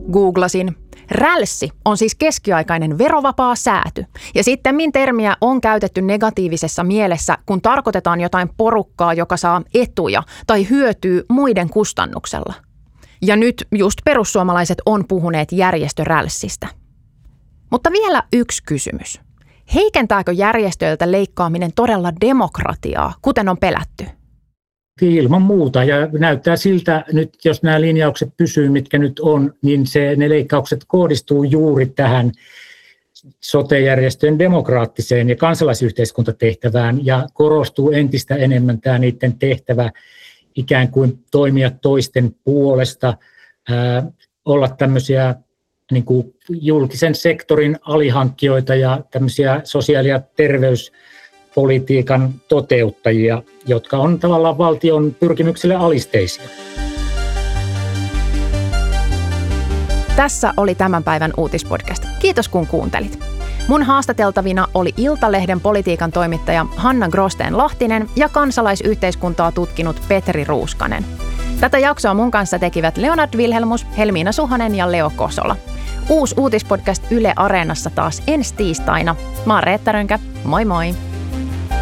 Googlasin. Rälssi on siis keskiaikainen verovapaa sääty. Ja sittemmin termiä on käytetty negatiivisessa mielessä, kun tarkoitetaan jotain porukkaa, joka saa etuja tai hyötyy muiden kustannuksella. Ja nyt just perussuomalaiset on puhuneet järjestörälssistä. Mutta vielä yksi kysymys. Heikentääkö järjestöiltä leikkaaminen todella demokratiaa, kuten on pelätty? Ilman muuta, ja näyttää siltä nyt, jos nämä linjaukset pysyy, mitkä nyt on, niin ne leikkaukset kohdistuu juuri tähän sote-järjestöjen demokraattiseen ja kansalaisyhteiskuntatehtävään, ja korostuu entistä enemmän tämä niiden tehtävä ikään kuin toimia toisten puolesta, olla tämmöisiä niin kuin julkisen sektorin alihankkijoita ja tämmöisiä sosiaali- ja terveyspolitiikan toteuttajia, jotka on tavallaan valtion pyrkimyksille alisteisia. Tässä oli tämän päivän uutispodcast. Kiitos kun kuuntelit. Mun haastateltavina oli Iltalehden politiikan toimittaja Hanna Grosteen-Lahtinen ja kansalaisyhteiskuntaa tutkinut Petri Ruuskanen. Tätä jaksoa mun kanssa tekivät Leonard Vilhelmus, Helmiina Suhonen ja Leo Kosola. Uusi uutispodcast Yle Areenassa taas ensi tiistaina. Mä oon Reetta Rönkä. Moi moi!